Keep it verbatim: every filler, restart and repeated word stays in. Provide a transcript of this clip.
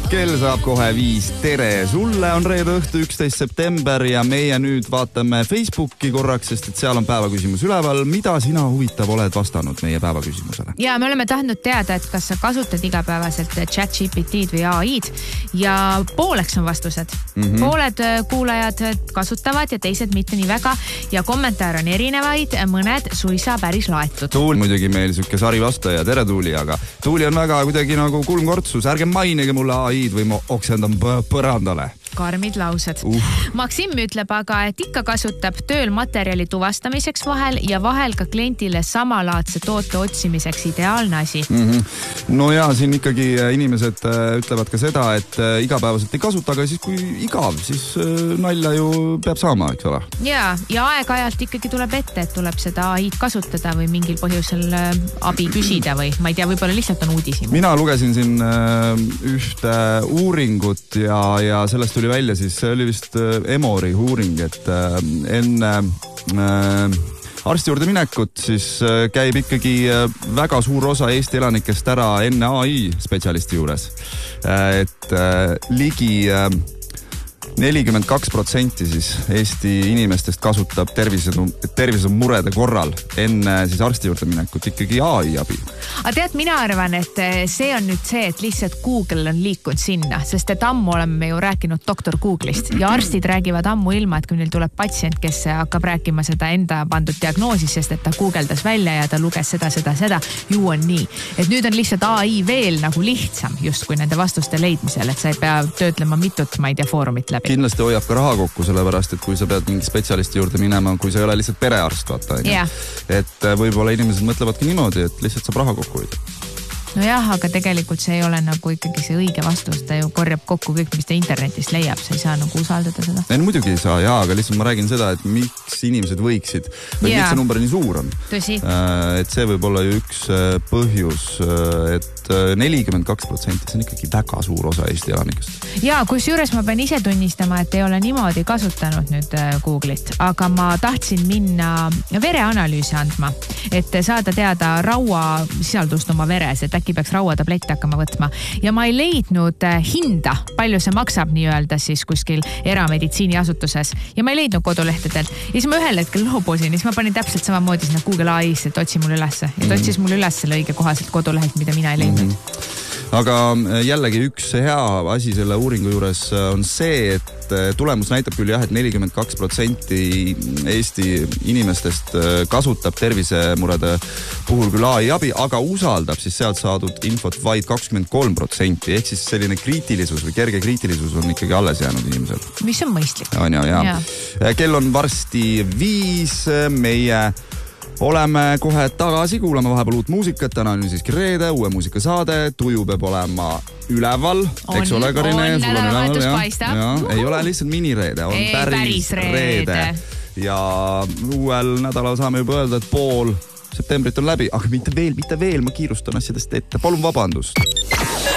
Kell saab kohe viis. Tere sulle, on reede õhtu üksteist september ja meie nüüd vaatame Facebooki korraks, sest et seal on päevaküsimus üleval. Mida sina huvitav oled vastanud meie päevaküsimusele? Ja me oleme tahtnud teada, et kas sa kasutad igapäevaselt ChatGPT-d või A I-d ja pooleks on vastused. Mm-hmm. Pooled kuulajad kasutavad ja teised mitte nii väga ja kommentaar on erinevaid, mõned suisa päris laetud. Tuuli muidugi meil sükke sari vastaja, tere Tuuli, aga Tuuli on väga kuidagi nagu kulmkortsus, ärge mainige mulle A I-d või ma oksendan põrandale. Karmid laused. Uh. Maksim ütleb aga, et ikka kasutab tööl materjali tuvastamiseks vahel ja vahel ka klientile samalaadse toote otsimiseks ideaalne asi. Mm-hmm. No ja siin ikkagi inimesed ütlevad ka seda, et igapäevaselt ei kasuta, aga siis kui igav, siis nalja ju peab saama, eks ole? Ja, ja aeg-ajalt ikkagi tuleb ette, et tuleb seda A I-d kasutada või mingil põhjusel abi küsida või ma ei tea, võib-olla lihtsalt on uudisima. Mina lugesin siin ühte uuringut ja, ja sellest tuli välja, siis see oli vist Emori uuring, et enne äh, arsti juurde minekut siis käib ikkagi väga suur osa Eesti elanikest ära enne A I spetsialisti juures. Et äh, ligi äh, nelikümmend kaks protsenti siis Eesti inimestest kasutab tervise, tervisemurede korral enne siis arsti juurde minekut ikkagi A I abi. Aga tead, mina arvan, et see on nüüd see, et lihtsalt Google on liikunud sinna, sest et ammu oleme ju rääkinud doktor Google'ist ja arstid räägivad ammu ilma, et kui neil tuleb patsient, kes hakkab rääkima seda enda pandud diagnoosis, sest et ta guugeldas välja ja ta luges seda, seda, seda, ju on nii. Et nüüd on lihtsalt A I veel nagu lihtsam just kui nende vastuste leidmisel, et sa ei pea töötlema mitut, ma ei tea, foorumit läbi. Kindlasti hoiab ka raha kokku, sellepärast, et kui sa pead mingi spetsialisti juurde minema, kui sa ei ole lihtsalt perearst, vaata. Yeah. Et võib-olla inimesed mõtlevadki niimoodi, et lihtsalt saab raha kokku hoida. No jah, aga tegelikult see ei ole nagu ikkagi see õige vastus, ta ju korjab kokku kõik, mis ta internetist leiab, sa ei saa nagu usaldada seda. Ei, muidugi ei saa, jaa, aga lihtsalt ma räägin seda, et miks inimesed võiksid, või yeah. miks see number nii suur on. Tõsi. Et see võib olla ju üks põhjus, et nelikümmend kaks protsenti, see on ikkagi väga suur osa Eesti elanikest. Ja, kus juures ma pean ise tunnistama, et ei ole niimoodi kasutanud nüüd Google'it, aga ma tahtsin minna vereanalüüsi andma, et saada teada raua sisaldust oma veres, et äkki peaks rauatablette hakkama võtma. Ja ma ei leidnud hinda, palju see maksab nii-öelda siis kuskil erameditsiiniasutuses. Ja ma ei leidnud kodulehtedelt. Ja siis ma ühel hetkel loobusin, siis ma panin täpselt samamoodi sinna Google A I-sse, et otsi mul ülesse. Ja ta otsis mul üles selle õige kohaselt kodulehelt, mida mina ei leidnud. Mm-hmm. Aga jällegi üks hea asi selle uuringu juures on see, et tulemus näitab küll jah, et nelikümmend kaks protsenti Eesti inimestest kasutab tervisemurede puhul küll A I abi, aga usaldab siis sealt saadud infot vaid kakskümmend kolm protsenti. Ehk siis selline kriitilisus või kerge kriitilisus on ikkagi alles jäänud inimesel. Mis on mõistlik. On ja, ja. ja. Kell on varsti viis, meie oleme kohe tagasi, kuulame vahepeal uut muusikat, täna on siiski reede, uue muusikasaade, tuju peab olema üleval, eks ole Karine, sul on üleval, ja, ja, ei ole lihtsalt minireede, on ei, päris, päris reede. reede. Ja uuel nädalal saame juba öelda, et pool septembrit on läbi, aga mitte veel, mitte veel, ma kiirustan asjadest ette, palun vabandust.